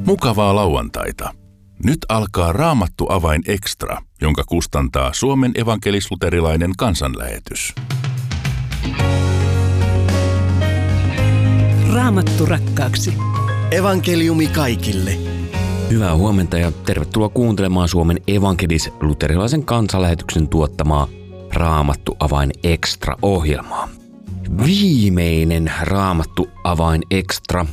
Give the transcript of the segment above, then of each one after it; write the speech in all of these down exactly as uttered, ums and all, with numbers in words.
Mukavaa lauantaita. Nyt alkaa Raamattu avain extra, jonka kustantaa Suomen evankelis-luterilainen kansanlähetys. Raamattu rakkaaksi. Evankeliumi kaikille. Hyvää huomenta ja tervetuloa kuuntelemaan Suomen evankelis-luterilaisen kansanlähetyksen tuottamaa Raamattu avain extra-ohjelmaa. Viimeinen Raamattu avain extra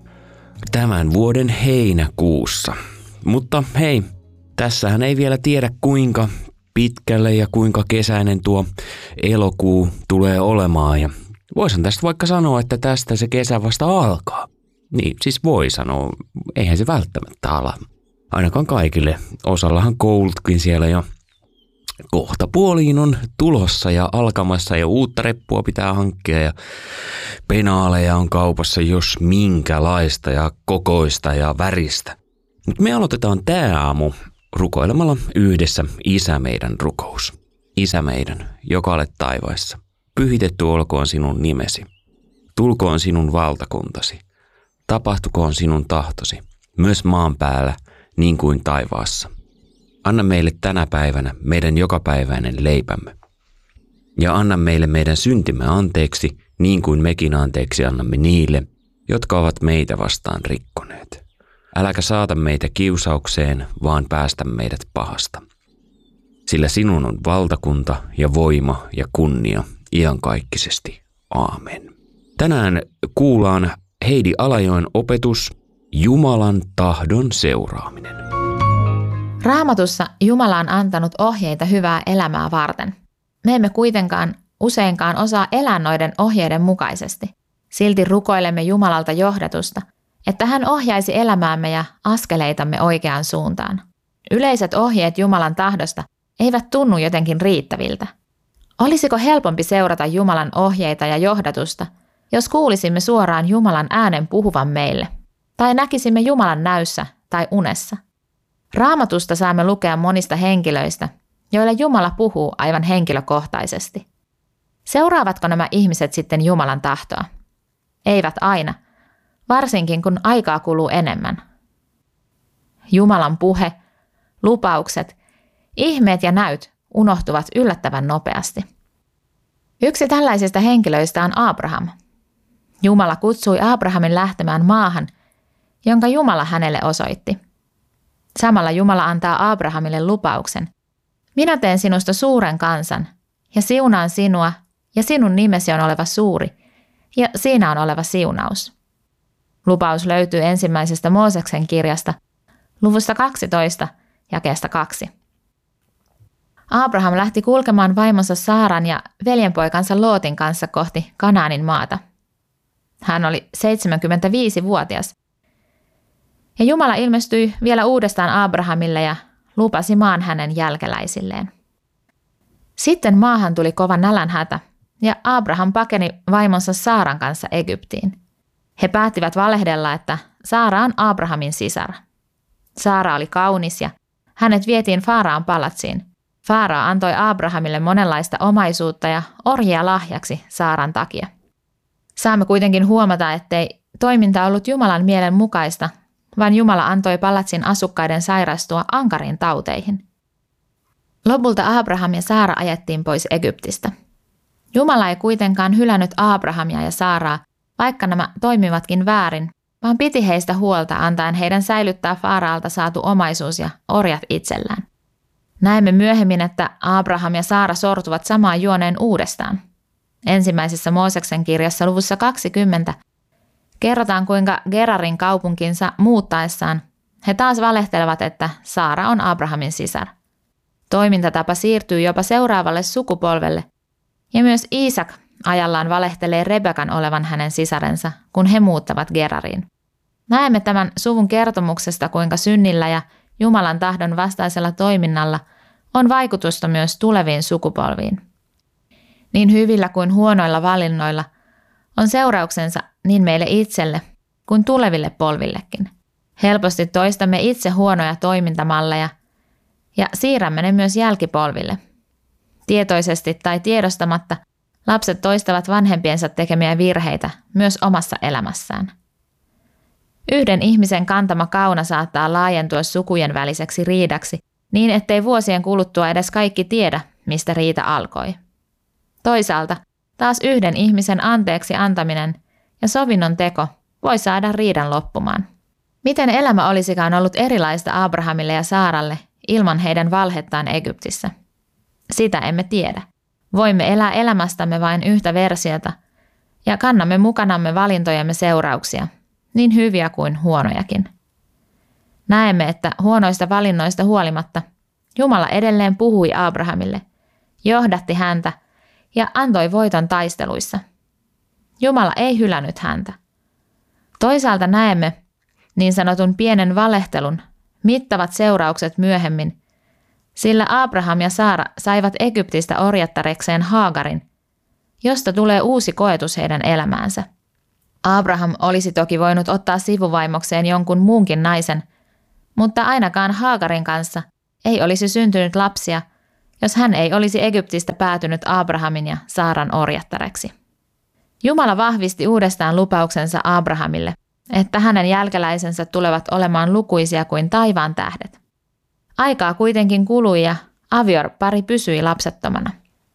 tämän vuoden heinäkuussa. Mutta hei, tässähän ei vielä tiedä kuinka pitkälle ja kuinka kesäinen tuo elokuu tulee olemaan. Ja voisin tästä vaikka sanoa, että tästä se kesä vasta alkaa. Niin, siis voi sanoa, eihän se välttämättä ala. Ainakaan kaikille. Osallahan koulutkin siellä jo kohta puoliin on tulossa ja alkamassa ja uutta reppua pitää hankkia ja penaaleja on kaupassa jos minkälaista ja kokoista ja väristä. Mutta me aloitetaan tää aamu rukoilemalla yhdessä Isä meidän rukous. Isä meidän, joka olet taivaissa, pyhitetty olkoon sinun nimesi. Tulkoon sinun valtakuntasi. Tapahtukoon sinun tahtosi, myös maan päällä niin kuin taivaassa. Anna meille tänä päivänä meidän jokapäiväinen leipämme. Ja anna meille meidän syntimme anteeksi, niin kuin mekin anteeksi annamme niille, jotka ovat meitä vastaan rikkoneet. Äläkä saata meitä kiusaukseen, vaan päästä meidät pahasta. Sillä sinun on valtakunta ja voima ja kunnia iankaikkisesti. Aamen. Tänään kuullaan Heidi Alajoen opetus Jumalan tahdon seuraaminen. Raamatussa Jumala on antanut ohjeita hyvää elämää varten. Me emme kuitenkaan useinkaan osaa elää noiden ohjeiden mukaisesti. Silti rukoilemme Jumalalta johdatusta, että hän ohjaisi elämäämme ja askeleitamme oikeaan suuntaan. Yleiset ohjeet Jumalan tahdosta eivät tunnu jotenkin riittäviltä. Olisiko helpompi seurata Jumalan ohjeita ja johdatusta, jos kuulisimme suoraan Jumalan äänen puhuvan meille, tai näkisimme Jumalan näyssä tai unessa? Raamatusta saamme lukea monista henkilöistä, joille Jumala puhuu aivan henkilökohtaisesti. Seuraavatko nämä ihmiset sitten Jumalan tahtoa? Eivät aina, varsinkin kun aikaa kuluu enemmän. Jumalan puhe, lupaukset, ihmeet ja näyt unohtuvat yllättävän nopeasti. Yksi tällaisista henkilöistä on Abraham. Jumala kutsui Abrahamin lähtemään maahan, jonka Jumala hänelle osoitti. Samalla Jumala antaa Abrahamille lupauksen. Minä teen sinusta suuren kansan, ja siunaan sinua, ja sinun nimesi on oleva suuri, ja siinä on oleva siunaus. Lupaus löytyy ensimmäisestä Mooseksen kirjasta, luvusta kaksitoista, jakeesta kaksi. Abraham lähti kulkemaan vaimonsa Saaran ja veljenpoikansa Lootin kanssa kohti Kanaanin maata. Hän oli seitsemänkymmentäviisivuotias. Ja Jumala ilmestyi vielä uudestaan Abrahamille ja lupasi maan hänen jälkeläisilleen. Sitten maahan tuli kova nälänhätä ja Abraham pakeni vaimonsa Saaran kanssa Egyptiin. He päättivät valehdella, että Saara on Abrahamin sisar. Saara oli kaunis ja hänet vietiin Faaraan palatsiin. Faara antoi Abrahamille monenlaista omaisuutta ja orjia lahjaksi Saaran takia. Saamme kuitenkin huomata, ettei toiminta ollut Jumalan mielen mukaista, vaan Jumala antoi palatsin asukkaiden sairastua ankariin tauteihin. Lopulta Abraham ja Saara ajettiin pois Egyptistä. Jumala ei kuitenkaan hylännyt Abrahamia ja Saaraa, vaikka nämä toimivatkin väärin, vaan piti heistä huolta antaen heidän säilyttää Faaraalta saatu omaisuus ja orjat itsellään. Näemme myöhemmin, että Abraham ja Saara sortuvat samaan juoneen uudestaan. Ensimmäisessä Mooseksen kirjassa luvussa kaksikymmentä kerrotaan, kuinka Gerarin kaupunkinsa muuttaessaan he taas valehtelevat, että Saara on Abrahamin sisar. Toimintatapa siirtyy jopa seuraavalle sukupolvelle, ja myös Iisak ajallaan valehtelee Rebekan olevan hänen sisarensa, kun he muuttavat Gerariin. Näemme tämän suvun kertomuksesta, kuinka synnillä ja Jumalan tahdon vastaisella toiminnalla on vaikutusta myös tuleviin sukupolviin. Niin hyvillä kuin huonoilla valinnoilla on seurauksensa niin meille itselle kuin tuleville polvillekin. Helposti toistamme itse huonoja toimintamalleja ja siirrämme ne myös jälkipolville. Tietoisesti tai tiedostamatta lapset toistavat vanhempiensa tekemiä virheitä myös omassa elämässään. Yhden ihmisen kantama kauna saattaa laajentua sukujen väliseksi riidaksi niin, ettei vuosien kuluttua edes kaikki tiedä, mistä riita alkoi. Toisaalta taas yhden ihmisen anteeksi antaminen ja sovinnon teko voi saada riidan loppumaan. Miten elämä olisikaan ollut erilaista Abrahamille ja Saaralle ilman heidän valhettaan Egyptissä? Sitä emme tiedä. Voimme elää elämästämme vain yhtä versiota ja kannamme mukanamme valintojemme seurauksia, niin hyviä kuin huonojakin. Näemme, että huonoista valinnoista huolimatta Jumala edelleen puhui Abrahamille, johdatti häntä ja antoi voiton taisteluissa. Jumala ei hylännyt häntä. Toisaalta näemme niin sanotun pienen valehtelun mittavat seuraukset myöhemmin, sillä Abraham ja Saara saivat Egyptistä orjattarekseen Haagarin, josta tulee uusi koetus heidän elämäänsä. Abraham olisi toki voinut ottaa sivuvaimokseen jonkun muunkin naisen, mutta ainakaan Haagarin kanssa ei olisi syntynyt lapsia, jos hän ei olisi Egyptistä päätynyt Abrahamin ja Saaran orjattareksi. Jumala vahvisti uudestaan lupauksensa Abrahamille, että hänen jälkeläisensä tulevat olemaan lukuisia kuin taivaan tähdet. Aikaa kuitenkin kului ja avior-pari pysyi lapsettomana.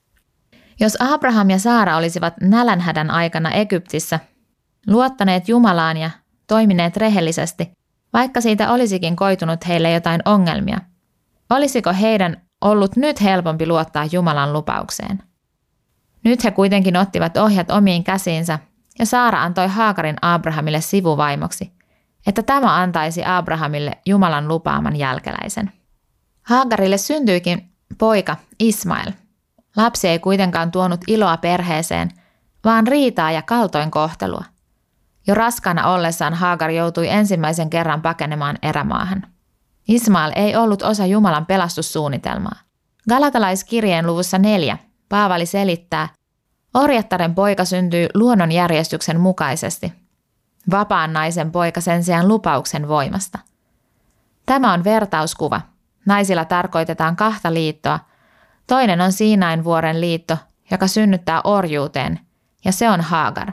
Jos Abraham ja Saara olisivat nälänhädän aikana Egyptissä, luottaneet Jumalaan ja toimineet rehellisesti, vaikka siitä olisikin koitunut heille jotain ongelmia, olisiko heidän ollut nyt helpompi luottaa Jumalan lupaukseen? Nyt he kuitenkin ottivat ohjat omiin käsiinsä ja Saara antoi Haagarin Abrahamille sivuvaimoksi, että tämä antaisi Abrahamille Jumalan lupaaman jälkeläisen. Haagarille syntyikin poika Ismael. Lapsi ei kuitenkaan tuonut iloa perheeseen, vaan riitaa ja kaltoinkohtelua. Jo raskaana ollessaan Haagar joutui ensimmäisen kerran pakenemaan erämaahan. Ismael ei ollut osa Jumalan pelastussuunnitelmaa. Galatalaiskirjeen luvussa neljä Paavali selittää, orjattaren poika syntyy luonnonjärjestyksen mukaisesti. Vapaan naisen poika sen sijaan lupauksen voimasta. Tämä on vertauskuva. Naisilla tarkoitetaan kahta liittoa. Toinen on Siinain vuoren liitto, joka synnyttää orjuuteen, ja se on Haagar.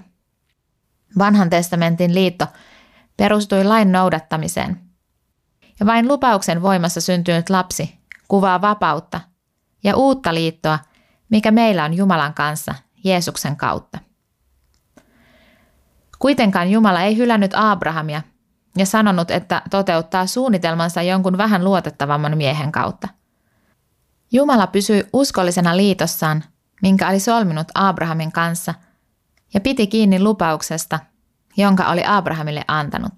Vanhan testamentin liitto perustui lain noudattamiseen. Ja vain lupauksen voimassa syntynyt lapsi kuvaa vapautta ja uutta liittoa, mikä meillä on Jumalan kanssa Jeesuksen kautta. Kuitenkaan Jumala ei hylännyt Abrahamia ja sanonut, että toteuttaa suunnitelmansa jonkun vähän luotettavamman miehen kautta. Jumala pysyi uskollisena liitossaan, minkä oli solminut Abrahamin kanssa, ja piti kiinni lupauksesta, jonka oli Abrahamille antanut.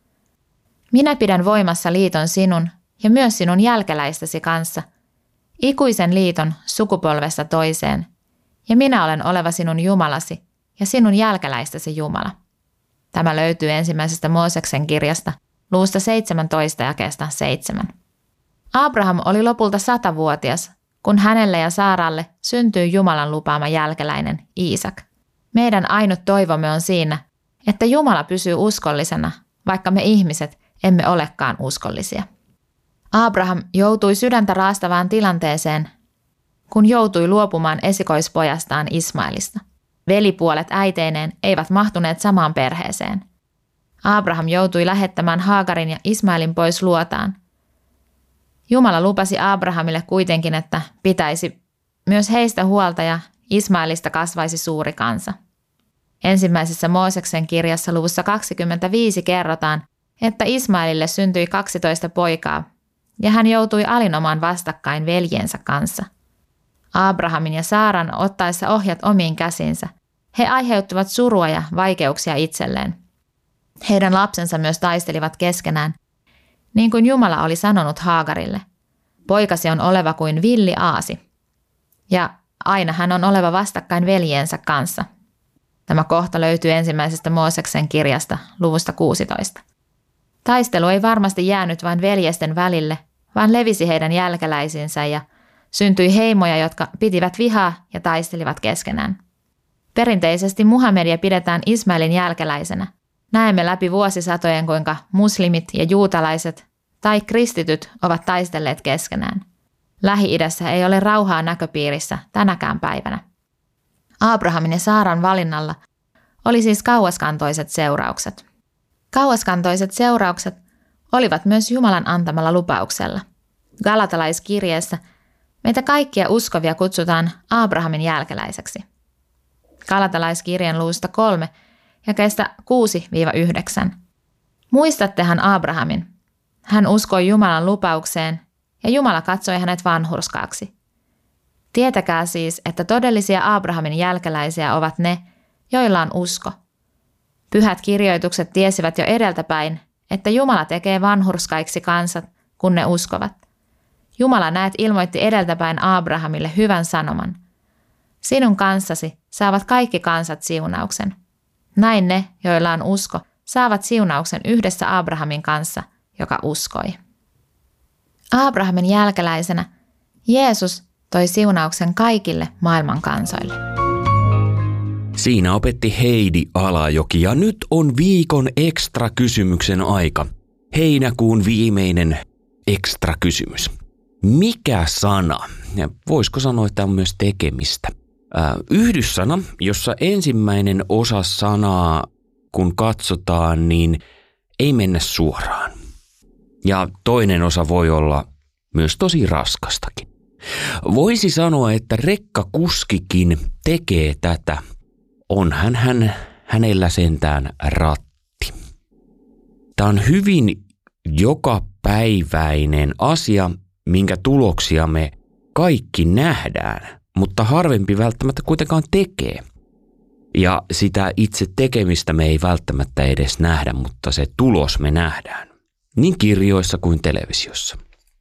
Minä pidän voimassa liiton sinun ja myös sinun jälkeläistäsi kanssa, ikuisen liiton sukupolvesta toiseen, ja minä olen oleva sinun Jumalasi ja sinun jälkeläistäsi Jumala. Tämä löytyy ensimmäisestä Mooseksen kirjasta, luvusta seitsemäntoista jakeesta seitsemän. Abraham oli lopulta satavuotias, kun hänelle ja Saaralle syntyi Jumalan lupaama jälkeläinen Iisak. Meidän ainut toivomme on siinä, että Jumala pysyy uskollisena, vaikka me ihmiset emme olekaan uskollisia. Abraham joutui sydäntä raastavaan tilanteeseen, kun joutui luopumaan esikoispojastaan Ismaelista. Velipuolet äiteineen eivät mahtuneet samaan perheeseen. Abraham joutui lähettämään Haagarin ja Ismaelin pois luotaan. Jumala lupasi Abrahamille kuitenkin, että pitäisi myös heistä huolta ja Ismaelista kasvaisi suuri kansa. Ensimmäisessä Mooseksen kirjassa luvussa kaksikymmentäviisi kerrotaan, että Ismaelille syntyi kaksitoista poikaa ja hän joutui alinomaan vastakkain veljensä kanssa. Abrahamin ja Saaran ottaessa ohjat omiin käsinsä, he aiheuttivat surua ja vaikeuksia itselleen. Heidän lapsensa myös taistelivat keskenään, niin kuin Jumala oli sanonut Haagarille. Poikasi on oleva kuin villi aasi, ja aina hän on oleva vastakkain veljensä kanssa. Tämä kohta löytyy ensimmäisestä Mooseksen kirjasta, luvusta kuusitoista. Taistelu ei varmasti jäänyt vain veljesten välille, vaan levisi heidän jälkeläisinsä ja syntyi heimoja, jotka pitivät vihaa ja taistelivat keskenään. Perinteisesti Muhammedia pidetään Ismaelin jälkeläisenä. Näemme läpi vuosisatojen, kuinka muslimit ja juutalaiset tai kristityt ovat taistelleet keskenään. Lähi-idässä ei ole rauhaa näköpiirissä tänäkään päivänä. Abrahamin ja Saaran valinnalla oli siis kauaskantoiset seuraukset. Kauaskantoiset seuraukset olivat myös Jumalan antamalla lupauksella. Galatalaiskirjeessä meitä kaikkia uskovia kutsutaan Abrahamin jälkeläiseksi. Galatalaiskirjeen luvusta kolme jakeesta kuusi yhdeksän. Muistattehan Abrahamin. Hän uskoi Jumalan lupaukseen ja Jumala katsoi hänet vanhurskaaksi. Tietäkää siis, että todellisia Abrahamin jälkeläisiä ovat ne, joilla on usko. Pyhät kirjoitukset tiesivät jo edeltäpäin, että Jumala tekee vanhurskaiksi kansat, kun ne uskovat. Jumala näet ilmoitti edeltäpäin Abrahamille hyvän sanoman. Sinun kanssasi saavat kaikki kansat siunauksen. Näin ne, joilla on usko, saavat siunauksen yhdessä Abrahamin kanssa, joka uskoi. Abrahamin jälkeläisenä Jeesus toi siunauksen kaikille maailman kansoille. Siinä opetti Heidi Alajoki ja nyt on viikon ekstra kysymyksen aika. Heinäkuun viimeinen ekstra kysymys. Mikä sana, ja voisiko sanoa, että on myös tekemistä, äh, yhdyssana, jossa ensimmäinen osa sanaa, kun katsotaan, niin ei mennä suoraan. Ja toinen osa voi olla myös tosi raskastakin. Voisi sanoa, että rekkakuskikin tekee tätä. Onhan hän hänellä sentään ratti. Tämä on hyvin jokapäiväinen asia, minkä tuloksia me kaikki nähdään, mutta harvempi välttämättä kuitenkaan tekee. Ja sitä itse tekemistä me ei välttämättä edes nähdä, mutta se tulos me nähdään. Niin kirjoissa kuin televisiossa.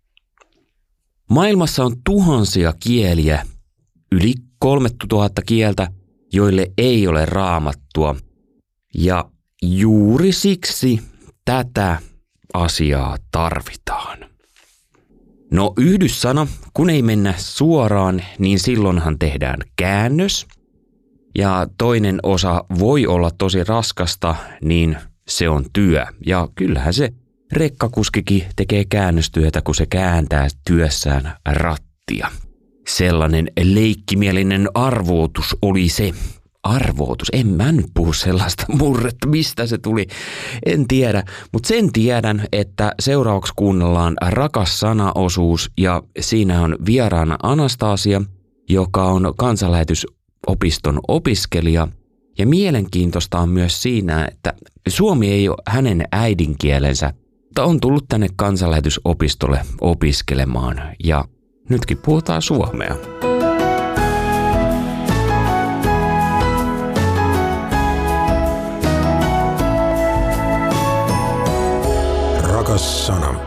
Maailmassa on tuhansia kieliä, yli kolmetuhatta kieltä, joille ei ole raamattua. Ja juuri siksi tätä asiaa tarvitaan. No yhdyssana, kun ei mennä suoraan, niin silloinhan tehdään käännös. Ja toinen osa voi olla tosi raskasta, niin se on työ. Ja kyllähän se rekkakuskikin tekee käännöstyötä, kun se kääntää työssään rattia. Sellainen leikkimielinen arvoitus oli se. Arvoitus, en mä nyt puhu sellaista murretta, mistä se tuli, en tiedä. Mutta sen tiedän, että seuraavaksi kuunnellaan Rakas sana-osuus ja siinä on vieraana Anastasia, joka on kansanlähetysopiston opiskelija. Ja mielenkiintoista on myös siinä, että suomi ei ole hänen äidinkielensä, mutta on tullut tänne kansanlähetysopistolle opiskelemaan ja nytkin puhutaan suomea. Rakas sana.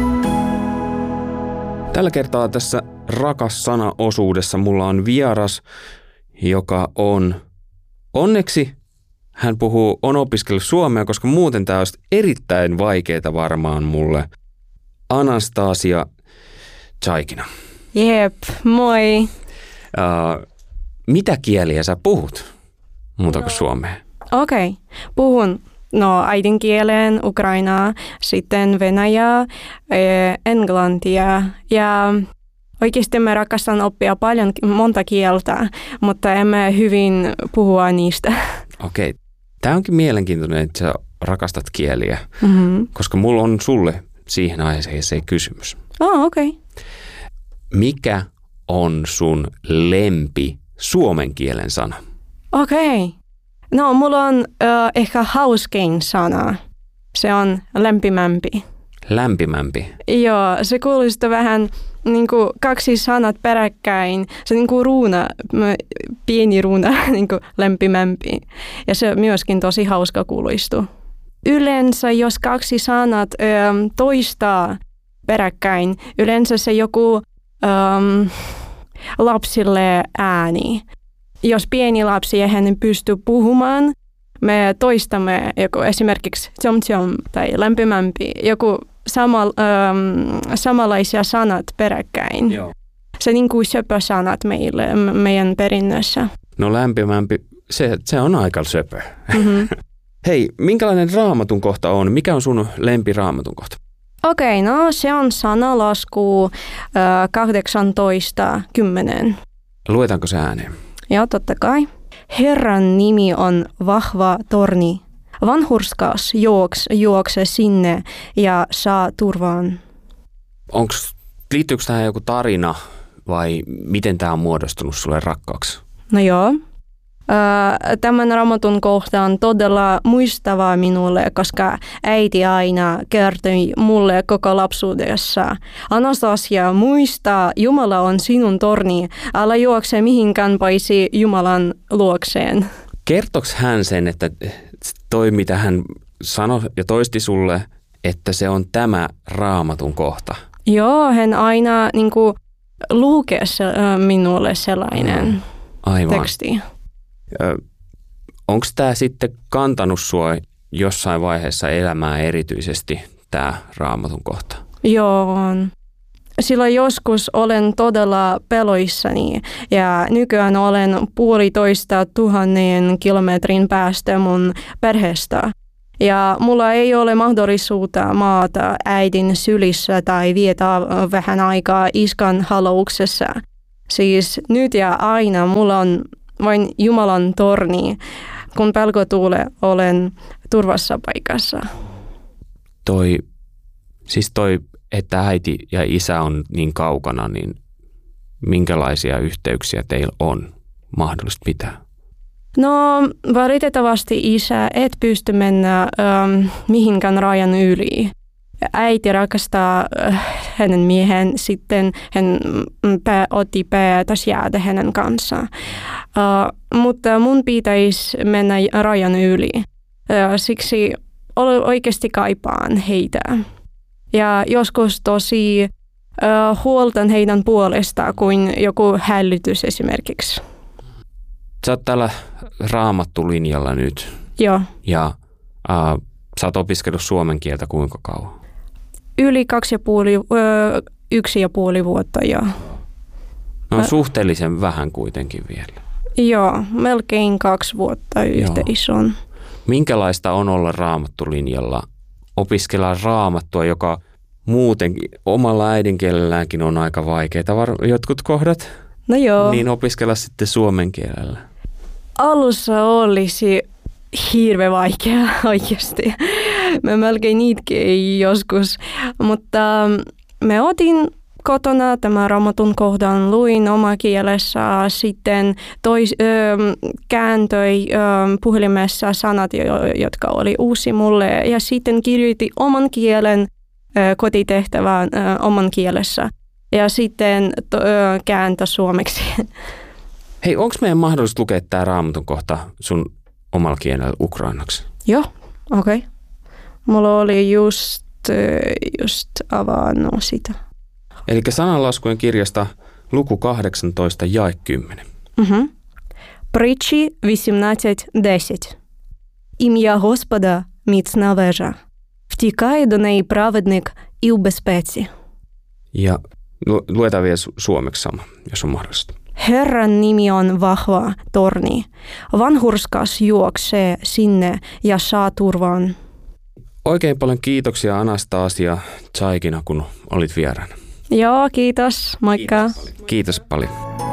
Tällä kertaa tässä Rakas sana-osuudessa mulla on vieras, joka on onneksi hän puhuu, on opiskellut suomea, koska muuten tämä olisi erittäin vaikeaa varmaan mulle. Anastasia Tsaikina. Jep, moi. Uh, mitä kieliä sä puhut muuta kuin suomea? Okei, okay. Puhun no äidinkielen, ukrainaa, sitten venäjää, englantia ja oikeasti mä rakastan oppia paljon, monta kieltä, mutta emme hyvin puhua niistä. Okei. Okay. Tämä onkin mielenkiintoinen, että sä rakastat kieliä, mm-hmm. koska mulla on sulle siihen aiheeseen kysymys. Oh, okei. Okay. Mikä on sun lempi suomen kielen sana? Okei. Okay. No, mulla on uh, ehkä hauskein sana. Se on lämpimämpi. Lämpimämpi? Joo, se kuulostaa vähän niin kuin kaksi sanat peräkkäin. Se on niin kuin ruuna, pieni ruuna, niin kuin lämpimämpi. Ja se myöskin tosi hauska kuulostuu. Yleensä, jos kaksi sanat ö, toistaa peräkkäin, yleensä se joku ö, lapsille ääni. Jos pieni lapsi ei hänen pysty puhumaan, me toistamme joku esimerkiksi tjom tjom tai lämpimämpi, joku sama, ähm, samanlaisia sanat peräkkäin. Joo. Se niin kuin söpösanat meille, meidän perinnössä. No lämpimämpi, se, se on aika söpö. Mm-hmm. Hei, minkälainen raamatun kohta on? Mikä on sun lempi raamatun kohta? Okei, okay, no se on sanalasku äh, kahdeksantoista kymmenen. Luetaanko se ääneen? Joo, totta kai. Herran nimi on vahva torni. Vanhurskas juoks, juokse sinne ja saa turvaan. Onks, liittyykö tähän joku tarina vai miten tämä on muodostunut sulle rakkaaksi? No joo. Tämän raamatun kohta on todella muistavaa minulle, koska äiti aina kertoi mulle koko lapsuudessa. Anastasia, muista, Jumala on sinun torni, älä juokse mihinkään paitsi Jumalan luokseen. Kertoks hän sen, että toi mitä hän sanoi ja toisti sulle, että se on tämä raamatun kohta? Joo, hän aina niin kuin, lukee minulle sellainen mm. Aivan. teksti. Onko tämä sitten kantanut sua jossain vaiheessa elämää erityisesti, tämä raamatun kohta? Joo, sillä joskus olen todella peloissani ja nykyään olen puolitoista tuhannen kilometrin päästä mun perheestä. Ja mulla ei ole mahdollisuutta maata äidin sylissä tai viettää vähän aikaa iskan halouksessa. Siis nyt ja aina mulla on vain Jumalan torni. Kun pelko tulee, olen turvassa paikassa. Toi, siis toi, että äiti ja isä on niin kaukana, niin minkälaisia yhteyksiä teillä on mahdollista pitää? No valitettavasti isä et pysty mennä ähm, mihinkään rajan yli. Äiti rakastaa äh, hänen miehen, sitten hän pää, otti päätös jäädä hänen kanssaan. Uh, mutta mun pitäisi mennä rajan yli. Uh, siksi oikeasti kaipaan heitä. Ja joskus tosi uh, huoltan heidän puolestaan kuin joku hälytys esimerkiksi. Sä oot täällä raamattulinjalla nyt. Joo. Ja uh, sä oot opiskellut suomen kieltä kuinka kauan? Yli kaksi ja puoli, uh, yksi ja puoli vuotta, joo. No suhteellisen vähän kuitenkin vielä. Joo, melkein kaksi vuotta yhteis on. Minkälaista on olla raamattulinjalla? Opiskella raamattua, joka muutenkin omalla äidinkielelläänkin on aika vaikeaa. Var- jotkut kohdat? No joo. Niin opiskella sitten suomen kielellä. Alussa olisi hirveän vaikea oikeasti. Mä melkein itkin joskus, mutta me otin kotona tämä raamatun kohdan, luin oma kielessä, sitten tois, ö, kääntöi ö, puhelimessa sanat, jotka oli uusi mulle, ja sitten kirjoitin oman kielen ö, kotitehtävään ö, oman kielessä, ja sitten to, ö, kääntö suomeksi. Hei, onko meidän mahdollista lukea tämä raamatun kohta sun omalla kielellä ukrainaksi? Joo, okei. Okay. Mulla oli just, just avannut sitä. Eli sananlaskujen kirjasta luku kahdeksantoista jae kymmenen. Угу. Притчі вісімнадцять десять. Ім'я Господа – міцна вежа. Втікає до неї праведник і у безпеці. Ja lu- luetaan vielä su- suomeksi sama, jos on mahdollista. Herran nimi on vahva torni. Vanhurskas juoksee sinne ja saa turvaan. Oikein paljon kiitoksia Anastasia Tsaikina, kun olit vieraana. Joo, kiitos. Moikka. Kiitos paljon.